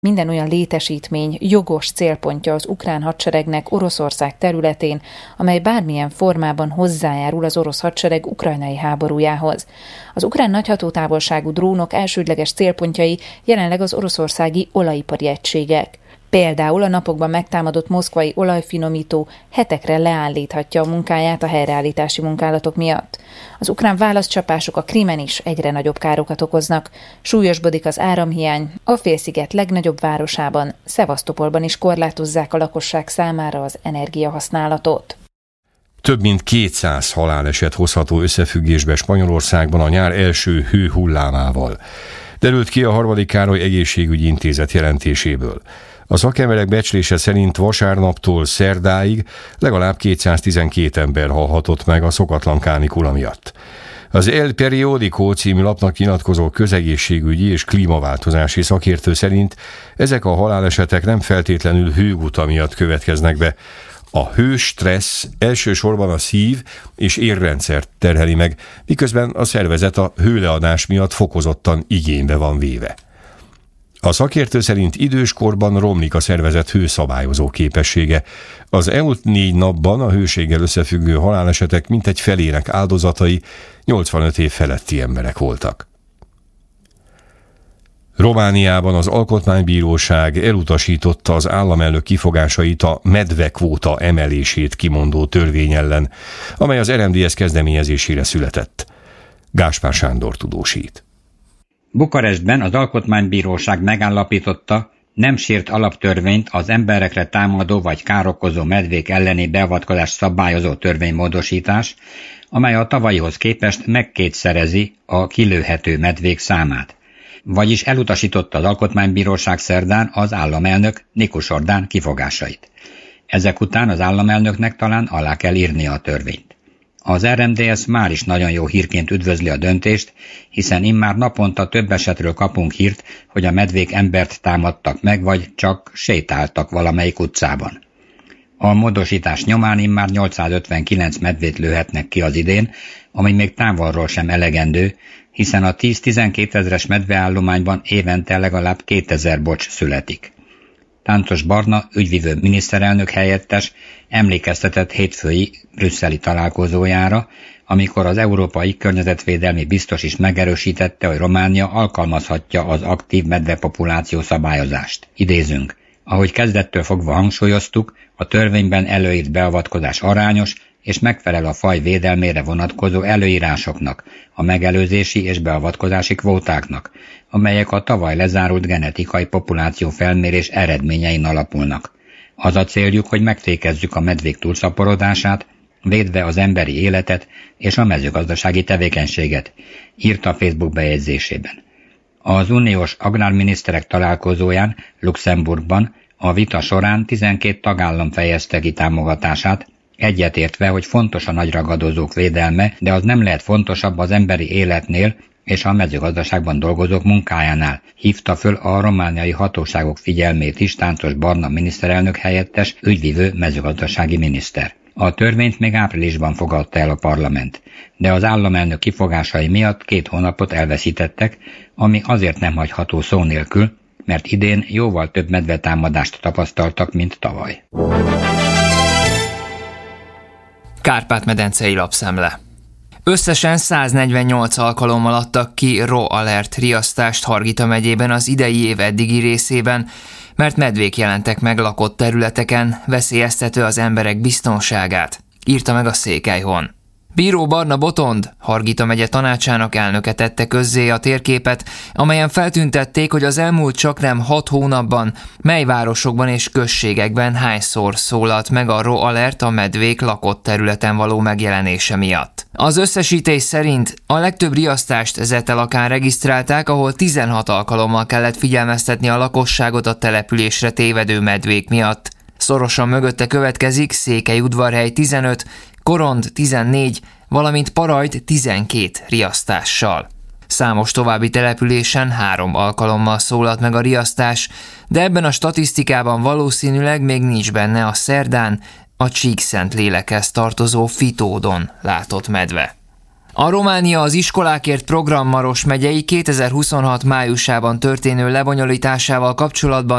Minden olyan létesítmény jogos célpontja az ukrán hadseregnek Oroszország területén, amely bármilyen formában hozzájárul az orosz hadsereg ukrajnai háborújához. Az ukrán nagyhatótávolságú drónok elsődleges célpontjai jelenleg az oroszországi olajipari egységek. Például a napokban megtámadott moszkvai olajfinomító hetekre leállíthatja a munkáját a helyreállítási munkálatok miatt. Az ukrán válaszcsapások a Krímen is egyre nagyobb károkat okoznak. Súlyosbodik az áramhiány, a félsziget legnagyobb városában, Szevasztopolban is korlátozzák a lakosság számára az energiahasználatot. Több mint 200 haláleset hozható összefüggésbe Spanyolországban a nyár első hőhullámával. Derült ki a Harmadik Károly Egészségügyi Intézet jelentéséből. A szakemberek becslése szerint vasárnaptól szerdáig legalább 212 ember halhatott meg a szokatlan kánikula miatt. Az El Periódico című lapnak nyilatkozó közegészségügyi és klímaváltozási szakértő szerint ezek a halálesetek nem feltétlenül hőguta miatt következnek be. A hőstressz elsősorban a szív- és érrendszert terheli meg, miközben a szervezet a hőleadás miatt fokozottan igénybe van véve. A szakértő szerint időskorban romlik a szervezet hőszabályozó képessége. Az elmúlt 4 napban a hőséggel összefüggő halálesetek mintegy felének áldozatai 85 év feletti emberek voltak. Romániában az Alkotmánybíróság elutasította az államelnök kifogásait a medvekvóta emelését kimondó törvény ellen, amely az RMDSZ kezdeményezésére született. Gáspár Sándor tudósít. Bukarestben az Alkotmánybíróság megállapította, nem sért alaptörvényt az emberekre támadó vagy károkozó medvék elleni beavatkozást szabályozó törvénymódosítás, amely a tavalyihoz képest megkétszerezi a kilőhető medvék számát. Vagyis elutasította az Alkotmánybíróság szerdán az államelnök Nikus Ordán kifogásait. Ezek után az államelnöknek talán alá kell írnia a törvényt. Az RMDSZ már is nagyon jó hírként üdvözli a döntést, hiszen immár naponta több esetről kapunk hírt, hogy a medvék embert támadtak meg, vagy csak sétáltak valamelyik utcában. A módosítás nyomán immár 859 medvét lőhetnek ki az idén, ami még távolról sem elegendő, hiszen a 10-12 ezres medveállományban évente legalább 2000 bocs születik. Táncos Barna, ügyvivő miniszterelnök helyettes emlékeztetett hétfői brüsszeli találkozójára, amikor az európai környezetvédelmi biztos is megerősítette, hogy Románia alkalmazhatja az aktív medvepopuláció szabályozást. Idézünk: ahogy kezdettől fogva hangsúlyoztuk, a törvényben előírt beavatkozás arányos és megfelel a faj védelmére vonatkozó előírásoknak, a megelőzési és beavatkozási kvótáknak, amelyek a tavaly lezárult genetikai populáció felmérés eredményein alapulnak. Az a céljuk, hogy megfékezzük a medvék túlszaporodását, védve az emberi életet és a mezőgazdasági tevékenységet, írta a Facebook bejegyzésében. Az uniós agrárminiszterek találkozóján Luxemburgban a vita során 12 tagállam fejezte ki támogatását, egyetértve, hogy fontos a nagyragadozók védelme, de az nem lehet fontosabb az emberi életnél és a mezőgazdaságban dolgozók munkájánál, hívta föl a romániai hatóságok figyelmét is Táncos Barna miniszterelnök helyettes, ügyvivő mezőgazdasági miniszter. A törvényt még áprilisban fogadta el a parlament, de az államelnök kifogásai miatt 2 hónapot elveszítettek, ami azért nem hagyható szó nélkül, mert idén jóval több medvetámadást tapasztaltak, mint tavaly. Kárpát-medencei lapszemle. Összesen 148 alkalommal adtak ki RO alert riasztást Hargita megyében az idei év eddigi részében, mert medvék jelentek meg lakott területeken, veszélyeztetve az emberek biztonságát, írta meg a Székelyhon. Bíró Barna Botond, Hargita megye tanácsának elnöke tette közzé a térképet, amelyen feltüntették, hogy az elmúlt csaknem 6 hónapban mely városokban és községekben hányszor szólalt meg a RO alert a medvék lakott területen való megjelenése miatt. Az összesítés szerint a legtöbb riasztást Zetelakán regisztrálták, ahol 16 alkalommal kellett figyelmeztetni a lakosságot a településre tévedő medvék miatt. Szorosan mögötte következik Székelyudvarhely 15, Korond 14, valamint Parajd 12 riasztással. Számos további településen 3 alkalommal szólalt meg a riasztás, de ebben a statisztikában valószínűleg még nincs benne a szerdán a Csíkszent Lélekhez tartozó Fitódon látott medve. A Románia az iskolákért program Maros megyei 2026 májusában történő lebonyolításával kapcsolatban